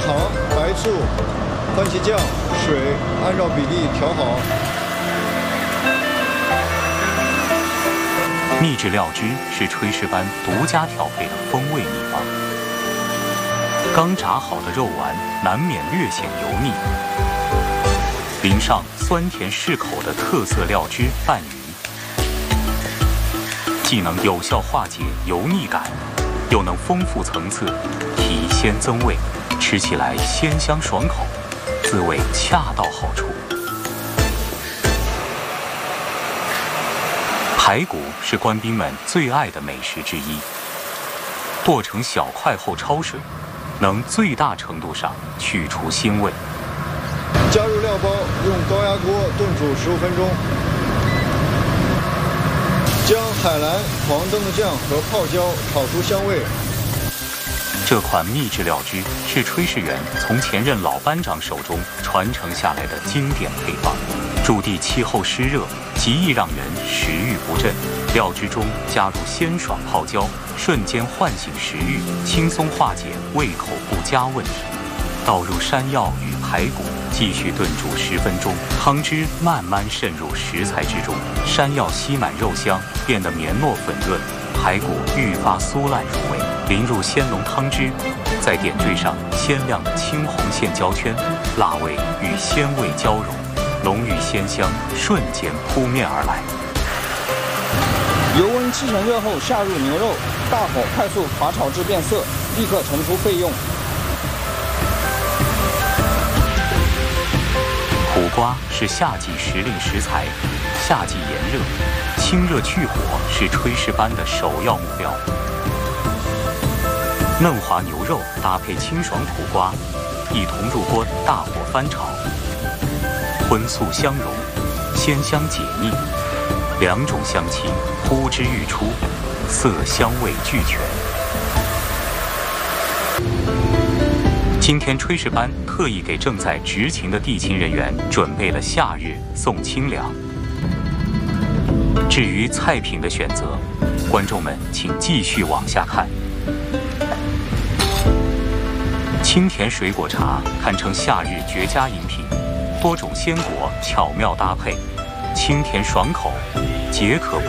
糖、白醋、番茄酱、水，按照比例调好。 秘制料汁是炊事班独家调配的风味秘方。刚炸好的肉丸难免略显油腻，淋上酸甜适口的特色料汁拌匀，既能有效化解油腻感，又能丰富层次，提鲜增味，吃起来鲜香爽口，滋味恰到好处。排骨是官兵们最爱的美食之一，剁成小块后焯水，能最大程度上去除腥味。 加入料包，用高压锅炖煮15分钟。将海蓝、黄豆酱和泡椒炒出香味。 这款秘制料汁是炊事员从前任老班长手中传承下来的经典配方。驻地气候湿热，极易让人食欲不振。料汁中加入鲜爽泡椒，瞬间唤醒食欲，轻松化解胃口不佳问题。倒入山药与排骨，继续炖煮10分钟，汤汁慢慢渗入食材之中，山药吸满肉香，变得绵糯粉润，排骨愈发酥烂入味。淋入鲜浓汤汁，在点缀上鲜亮的青红线椒圈，辣味与鲜味交融，浓郁鲜香瞬间扑面而来。 油温7成热后下入牛肉，大火快速滑炒至变色，立刻盛出备用。 苦瓜是夏季时令食材，夏季炎热，清热去火是炊事班的首要目标。嫩滑牛肉搭配清爽苦瓜，一同入锅大火翻炒，荤素相融，鲜香解腻，两种香气呼之欲出，色香味俱全。今天炊事班特意给正在执勤的地勤人员准备了夏日送清凉。至于菜品的选择，观众们请继续往下看。清甜水果茶堪称夏日绝佳饮品，多种鲜果巧妙搭配，清甜爽口，解渴。